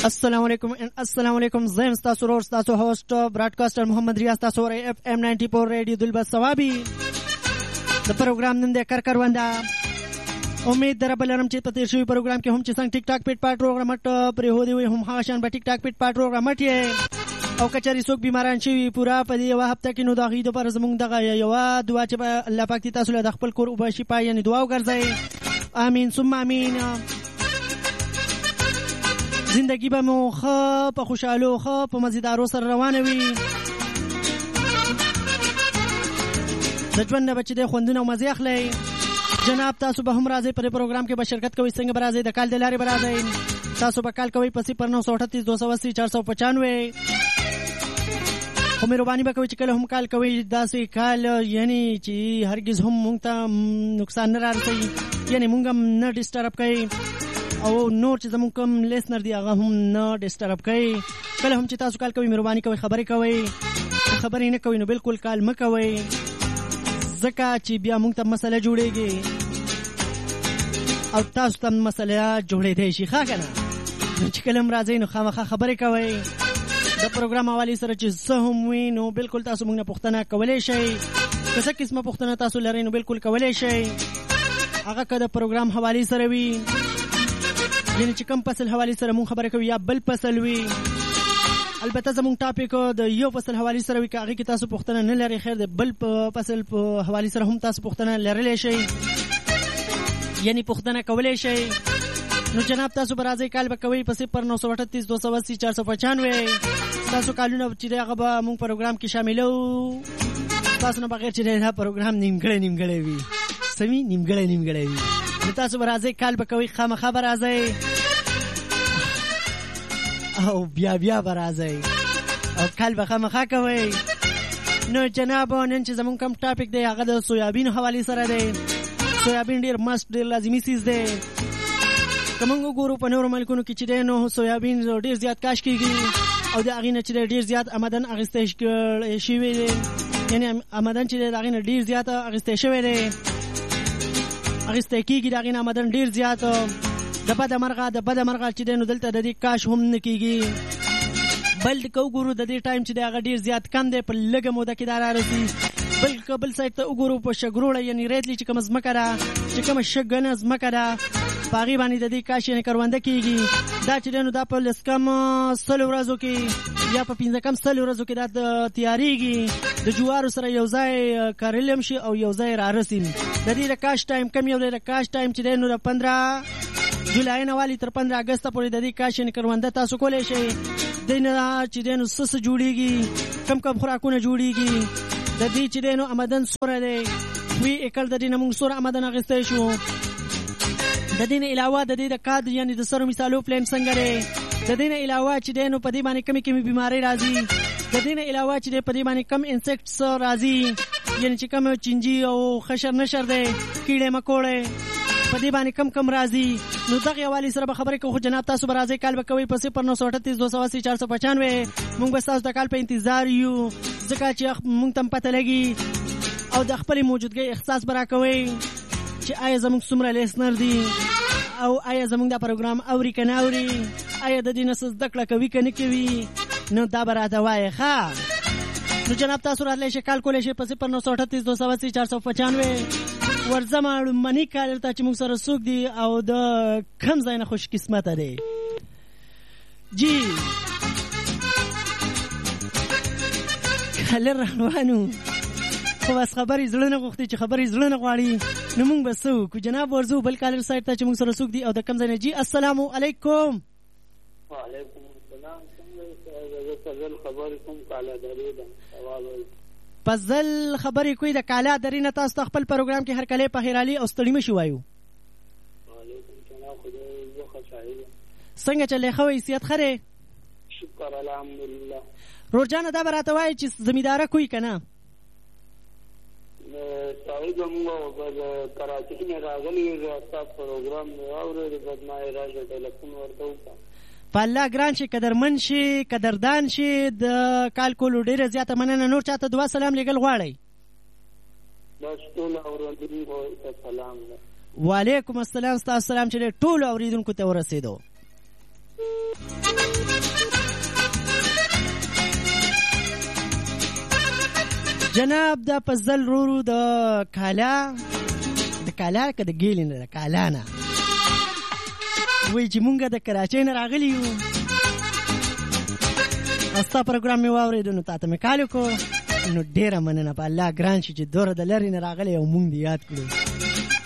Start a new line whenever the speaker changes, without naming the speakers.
السلام علیکم زم تاسو ورور تاسو هوست براډکاسټر محمد ریاض تاسو ور اف ام 94 ریډیو دلبس ثوابي د پروګرام نن د کرکروندا امید دربلرم چې په تیر شوی پروګرام کې هم چې څنګه ټیک ټاک پیټ پاټ پروګرام ټ پرې هو دی هم هاشان په ټیک ټاک پیټ پاټ پروګرام ټ او کچاري څوک بیماران شي پورا په دې یو هفته کې نو د غیدو پر زمونږ دغه یو دعا چې الله پاک دې تاسو له خپل کور او بشي پای یعنی دعا وکړئ امين ثم امين. زندگی به مو خو په خوشاله خو په مزیدارو سره روانه وي د ژوند نه بچی د خوندونه او مزه اخلي. جناب تاسو به هم راځي په پروګرام کې به شرکت کوئ څنګه به راځي د کال د لارې به راځي تاسو به کال کوئ په 0938 280 495 خو مهرباني به کوئ چې کله هم کال کوئ داسې کال یعنی چې هرگز هم مونږ ته نقصان نه رارسي یعنی مونږ هم نه ډیسټرب کوي او نور چې زمون کوم لیسنر دی هغه هم نه ډیسټرب کوي. کله هم چې تاسو کال کوئ مهرباني کوئ خبرې کوئ خبرې نه کوئ نو بالکل کال مکوئ ځکه چې بیا مونږ ته مسله جوړیږي او تاسو ته مسله جوړېدای شي ښه کنه نو چې کله هم راځئ نو خامخا خبرې کوئ د پروګرام حوالې سره چې څه هم وي نو بالکل تاسو مونږ نه پوښتنه کولی شئ که څه قسمه پوښتنه تاسو لرئ نو بالکل کولی شئ هغه که د پروګرام حوالې سره وي یعنی چې کم فصل حوالی سره مون خبره کوي یا بل فصل وي البته زمون ټاپک د یو فصل حوالی سره وي هغه کې تاسو پوښتنه نه لري خیر د بل فصل په حوالی سره هم تاسو پوښتنه لرلی شئ یعنی پوښتنه کولای شئ. نو جناب تاسو برازي کال بکوي په 0938 280 495 تاسو کالونه چې هغه به مون پروګرام کې شاملو تاسو نه بغیر چې دا پروګرام نیمګړی وي سمي نیمګړی وي تاسو برازي کال بکوي خامخا برازي او بیا برازي او کال بخامخا کوي. نو جناب نن چې زمون کوم ټاپک دی هغه د سویابین حواله سره دی. سویابین ډیر مست ډیر لازمي سیز دی کومو ګورو په نورو ملکونو کې چې دی نو سویابین ډیر زیات کاش کیږي او د اغینه چې ډیر زیات آمدن اغسته شي وي یعنی آمدن چې د اغینه ډیر زیات اغسته شوی دی اغسته کیږي دا غین آمدن ډیر زیات د بد مرغه چې دینو دلته د دې کاش هم نه کیږي بل د کو ګورو د دې ټایم چې دا ډیر زیات کم دی په لګه موده کې دا راځي بل سایت ته وګورو په شګروړه یعنی ریتلی چې کوم زمکره چې کوم شګنه زمکره باغی باندې د دې کاش نه کرونده کیږي دا چې دینو دا په لسکم سلو ورځو کې یا په 15 کم سلو ورځو کې دا تیاریږي د جوارو سره یو ځای کارلم شي او یو ځای را رسیم د دې کاش ټایم کم یو د کاش ټایم چې دینو د 15 جولای نه والی تر 15 اگست پورې د دې کاش نه کرونده تاسو کولای شئ دینه چې دینو سس جوړیږي کم خوراکونه جوړیږي د دې چې دینو آمدن سره دی وی اکل د دینه موږ سره آمدن اغستې شو د دینه علاوه د دې د کاد یعنی د سره مثالو پلان څنګه دی د دینه علاوه چې دینو په دې باندې کمی بیماری راځي د دینه علاوه چې په دې باندې کم انسیکټس راځي یعنی چې کم چنجي او خشر نشر دی کیړه مکوړه په دې باندې کم راځي نو دغه حواله سره به خبرې کوو جناب تاسو برازي کال بکوي په 0938 280 495 موږ به تاسو د کال په انتظار یو ځکه چې موږ تم پته لګي او د خپل موجودګۍ احساس برا کوي چې آیا زموږ څومره لیسنر دي او آیا زموږ دا پروګرام اوري کنه اوري آیا د دې نس زدکړه کوي کنه کوي نو دا براته وای ښا. نو جناب تاسو راتلی شئ کال کولی شئ په 0938 280 495 ورځما منی کال ته چې موږ سره څوک دي او د کم ځای نه خوش قسمته دی جی کال روانو خو بس خبرې زړه نه غوښتي چې خبرې زړه نه غواړي نو موږ به څه وکړو جناب ورځو بل کالر سایت ته چې موږ سره څوک دي او د کم ځای نه جی السلام علیکم.
وعلیکم السلام فضل خبرې کوم کاله درې ده سوال
فضل خبرې کوي د کاله درې نه تاسو خپل پروګرام کې هر کله په هرالي او ستړي مشي وایو.
وعلیکم السلام خدای زه خوشاله
څنګه چلې خو حیثیت خره
شکر الحمدلله.
روزانه دا براته وای چې زمیداره کوي کنه
صاحب موږ په کراچۍ کې راغلي یو تاسو پروګرام اورئ د بدمای راځي ټلیفون ورته وکړه
الله ګران شي قدرمن شي قدردان شي د کال کولو ډیره زیاته مننه نور چاته دعا سلام لګل غواړي
بس ټول اوریدونکو ته سلام
وعلیکم السلام ستاسو سلام چې ټول اوریدونکو ته ورسېدو. جناب دا پزل رورو د کالا که د ګیلې نه د کالا نه وایي چې مونږ د کراچۍ نه راغلي یو او ستا پروګرام مې واورېدو نو تا ته مې کال وکړو نو ډېره مننه په الله ګران شي چې دوره د لرې نه راغلی او مونږ دې یاد کړو